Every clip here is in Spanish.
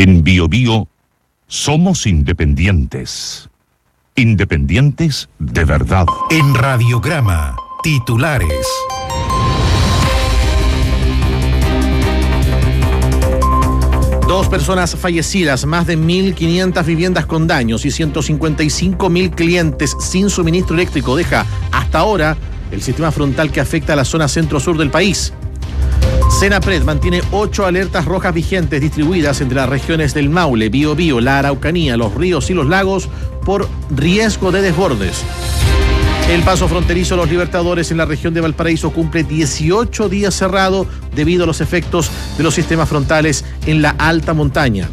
En BioBio somos independientes. Independientes de verdad. En Radiograma, titulares. Dos personas fallecidas, más de 1.500 viviendas con daños y 155.000 clientes sin suministro eléctrico deja hasta ahora el sistema frontal que afecta a la zona centro-sur del país. Senapred mantiene 8 alertas rojas vigentes distribuidas entre las regiones del Maule, Biobío, la Araucanía, los ríos y los lagos por riesgo de desbordes. El paso fronterizo Los Libertadores en la región de Valparaíso cumple 18 días cerrado debido a los efectos de los sistemas frontales en la alta montaña.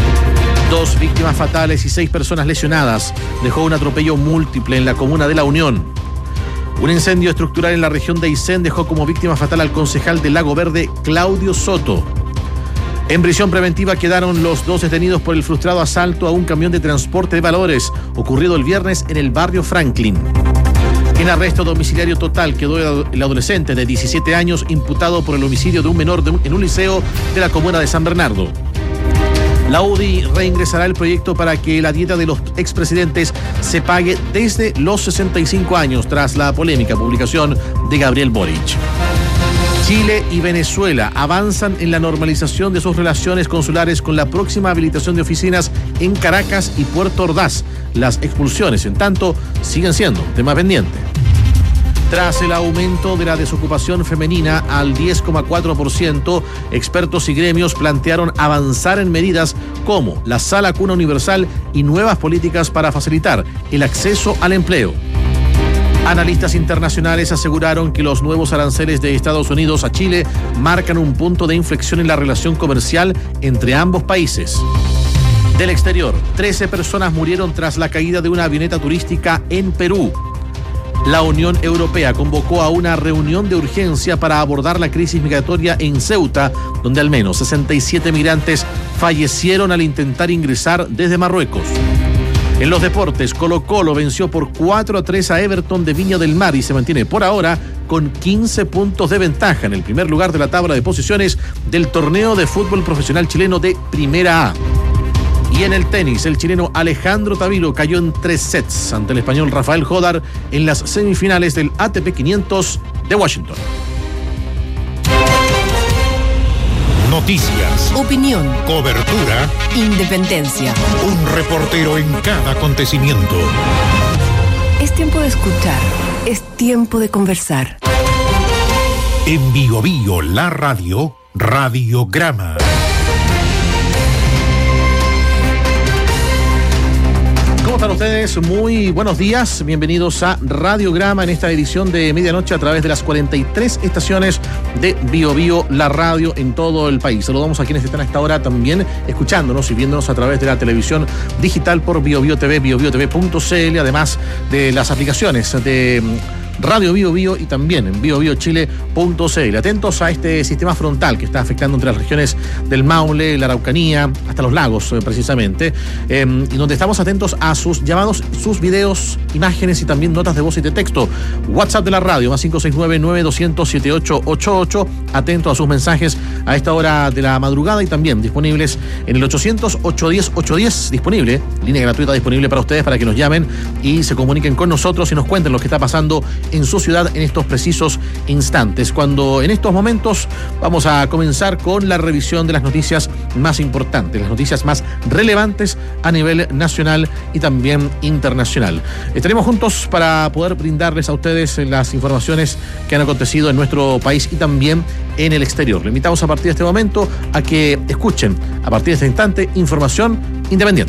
2 víctimas fatales y 6 personas lesionadas dejó un atropello múltiple en la comuna de La Unión. Un incendio estructural en la región de Aysén dejó como víctima fatal al concejal de Lago Verde, Claudio Soto. En prisión preventiva quedaron los 2 detenidos por el frustrado asalto a un camión de transporte de valores ocurrido el viernes en el barrio Franklin. En arresto domiciliario total quedó el adolescente de 17 años imputado por el homicidio de un menor en un liceo de la comuna de San Bernardo. La UDI reingresará el proyecto para que la dieta de los expresidentes se pague desde los 65 años tras la polémica publicación de Gabriel Boric. Chile y Venezuela avanzan en la normalización de sus relaciones consulares con la próxima habilitación de oficinas en Caracas y Puerto Ordaz. Las expulsiones, en tanto, siguen siendo tema pendiente. Tras el aumento de la desocupación femenina al 10,4%, expertos y gremios plantearon avanzar en medidas como la Sala Cuna Universal y nuevas políticas para facilitar el acceso al empleo. Analistas internacionales aseguraron que los nuevos aranceles de Estados Unidos a Chile marcan un punto de inflexión en la relación comercial entre ambos países. Del exterior, 13 personas murieron tras la caída de una avioneta turística en Perú. La Unión Europea convocó a una reunión de urgencia para abordar la crisis migratoria en Ceuta, donde al menos 67 migrantes fallecieron al intentar ingresar desde Marruecos. En los deportes, Colo-Colo venció por 4-3 a Everton de Viña del Mar y se mantiene por ahora con 15 puntos de ventaja en el primer lugar de la tabla de posiciones del torneo de fútbol profesional chileno de Primera A. Y en el tenis, el chileno Alejandro Tavilo cayó en 3 sets ante el español Rafael Jodar en las semifinales del ATP 500 de Washington. Noticias, opinión, cobertura, independencia. Un reportero en cada acontecimiento. Es tiempo de escuchar, es tiempo de conversar. En BioBio, la radio, Radiograma. ¿Cómo están ustedes? Muy buenos días, bienvenidos a Radiograma en esta edición de medianoche a través de las 43 estaciones de BioBio, la radio en todo el país. Saludamos a quienes están a esta hora también escuchándonos y viéndonos a través de la televisión digital por BioBio TV, biobiotv.cl, además de las aplicaciones de Radio BioBio y también en biobiochile.cl. Atentos a este sistema frontal que está afectando entre las regiones del Maule, la Araucanía, hasta los lagos precisamente, y donde estamos atentos a sus llamados, sus videos, imágenes y también notas de voz y de texto. WhatsApp de la radio, más 569-9200-7888. Atentos a sus mensajes a esta hora de la madrugada y también disponibles en el 800-810-810, disponible, línea gratuita disponible para ustedes para que nos llamen y se comuniquen con nosotros y nos cuenten lo que está pasando en su ciudad en estos precisos instantes, cuando en estos momentos vamos a comenzar con la revisión de las noticias más importantes, las noticias más relevantes a nivel nacional y también internacional. Estaremos juntos para poder brindarles a ustedes las informaciones que han acontecido en nuestro país y también en el exterior. Le invitamos a partir de este momento a que escuchen a partir de este instante información independiente.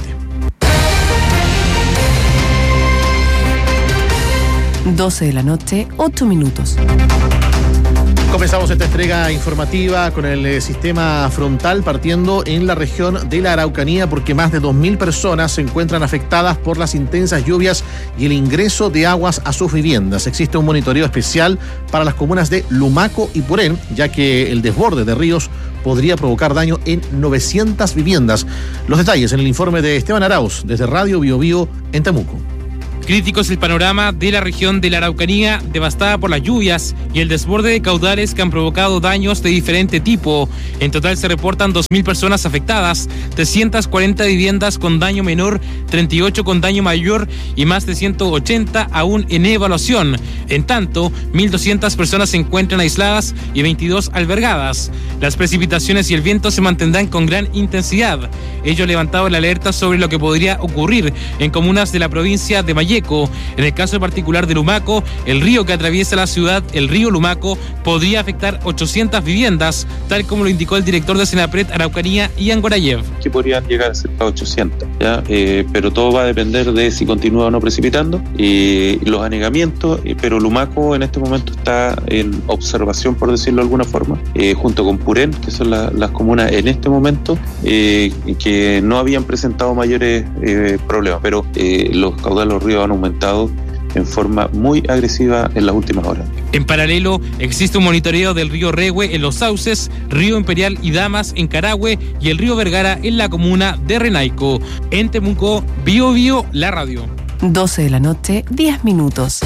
12 de la noche, 8 minutos. Comenzamos esta entrega informativa con el sistema frontal partiendo en la región de la Araucanía porque más de 2.000 personas se encuentran afectadas por las intensas lluvias y el ingreso de aguas a sus viviendas. Existe un monitoreo especial para las comunas de Lumaco y Purén, ya que el desborde de ríos podría provocar daño en 900 viviendas. Los detalles en el informe de Esteban Arauz desde Radio BioBio en Temuco. Crítico es el panorama de la región de la Araucanía, devastada por las lluvias y el desborde de caudales que han provocado daños de diferente tipo. En total se reportan 2.000 personas afectadas, 340 viviendas con daño menor, 38 con daño mayor y más de 180 aún en evaluación. En tanto, 1.200 personas se encuentran aisladas y 22 albergadas. Las precipitaciones y el viento se mantendrán con gran intensidad. Ello ha levantado la alerta sobre lo que podría ocurrir en comunas de la provincia de Malleco. En el caso particular de Lumaco, el río que atraviesa la ciudad, el río Lumaco, podría afectar 800 viviendas, tal como lo indicó el director de Senapred Araucanía, Ian Gorayev. Que podrían llegar a ser 800, ¿ya? Pero todo va a depender de si continúa o no precipitando, los anegamientos, pero Lumaco en este momento está en observación, por decirlo de alguna forma, junto con Purén, que son las comunas en este momento que no habían presentado mayores problemas, pero los caudales de los ríos han aumentado en forma muy agresiva en las últimas horas. En paralelo, existe un monitoreo del río Rehue en Los Sauces, río Imperial y Damas en Carahue y el río Vergara en la comuna de Renaico. En Temuco, Bio Bio, la radio. 12 de la noche, 10 minutos.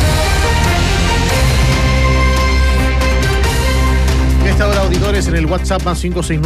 Ahora, auditores, en el WhatsApp más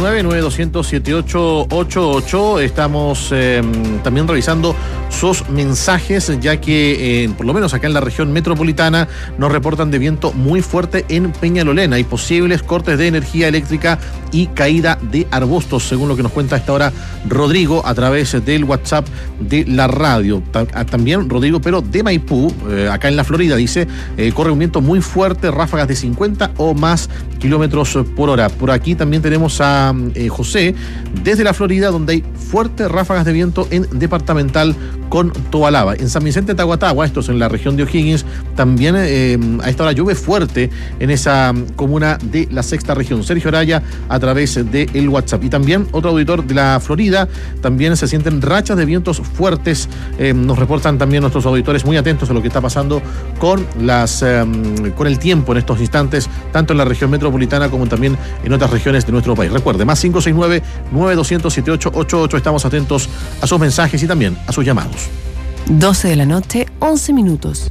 569-9200-7888 estamos también revisando sus mensajes, ya que por lo menos acá en la región metropolitana nos reportan de viento muy fuerte en Peñalolén. Hay posibles cortes de energía eléctrica y caída de arbustos, según lo que nos cuenta a esta hora Rodrigo a través del WhatsApp de la radio. También Rodrigo, pero de Maipú, acá en la Florida, dice, corre un viento muy fuerte, ráfagas de 50 o más kilómetros por hora. Por aquí también tenemos a José desde la Florida, donde hay fuertes ráfagas de viento en departamental con Tobalaba. En San Vicente de Tahuatahua, esto es en la región de O'Higgins, también a esta hora llueve fuerte en esa comuna de la sexta región. Sergio Araya a través del WhatsApp. Y también otro auditor de la Florida, también se sienten rachas de vientos fuertes. Nos reportan también nuestros auditores muy atentos a lo que está pasando con con el tiempo en estos instantes, tanto en la región metropolitana como también en otras regiones de nuestro país. Recuerde, más 569-9200-7888. Estamos atentos a sus mensajes y también a sus llamados. 12 de la noche, 11 minutos.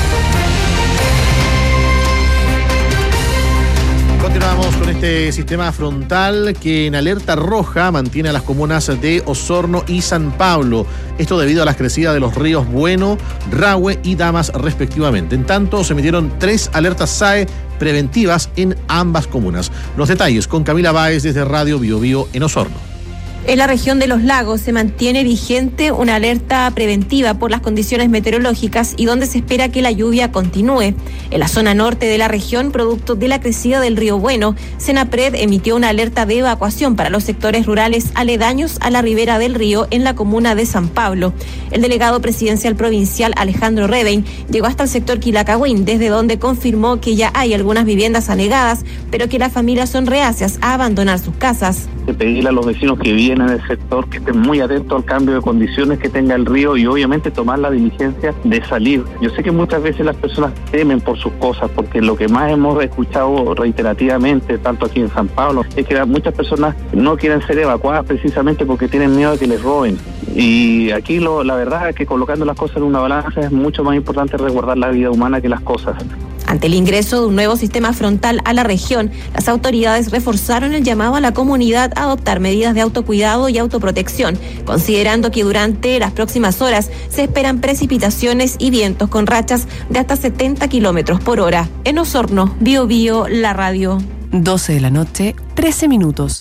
Continuamos con este sistema frontal que en alerta roja mantiene a las comunas de Osorno y San Pablo. Esto debido a las crecidas de los ríos Bueno, Rahue y Damas respectivamente. En tanto, se emitieron 3 alertas SAE preventivas en ambas comunas. Los detalles con Camila Báez desde Radio Bio Bio en Osorno. En la región de Los Lagos se mantiene vigente una alerta preventiva por las condiciones meteorológicas y donde se espera que la lluvia continúe. En la zona norte de la región, producto de la crecida del río Bueno, Senapred emitió una alerta de evacuación para los sectores rurales aledaños a la ribera del río en la comuna de San Pablo. El delegado presidencial provincial Alejandro Rebein llegó hasta el sector Quilacagüín, desde donde confirmó que ya hay algunas viviendas anegadas, pero que las familias son reacias a abandonar sus casas. Pedirle a los vecinos que viven en el sector que estén muy atentos al cambio de condiciones que tenga el río y obviamente tomar la diligencia de salir. Yo sé que muchas veces las personas temen por sus cosas, porque lo que más hemos escuchado reiterativamente, tanto aquí en San Pablo, es que muchas personas no quieren ser evacuadas precisamente porque tienen miedo de que les roben. Y aquí la verdad es que colocando las cosas en una balanza es mucho más importante resguardar la vida humana que las cosas. Ante el ingreso de un nuevo sistema frontal a la región, las autoridades reforzaron el llamado a la comunidad a adoptar medidas de autocuidado y autoprotección, considerando que durante las próximas horas se esperan precipitaciones y vientos con rachas de hasta 70 kilómetros por hora. En Osorno, Bio Bio, la radio. 12 de la noche, 13 minutos.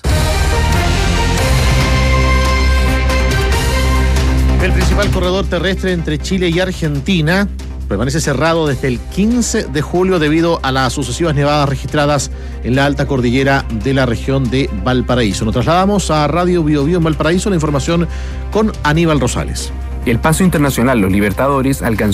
El principal corredor terrestre entre Chile y Argentina permanece cerrado desde el 15 de julio debido a las sucesivas nevadas registradas en la alta cordillera de la región de Valparaíso. Nos trasladamos a Radio Bio Bio en Valparaíso, la información con Aníbal Rosales. El paso internacional Los Libertadores alcanzó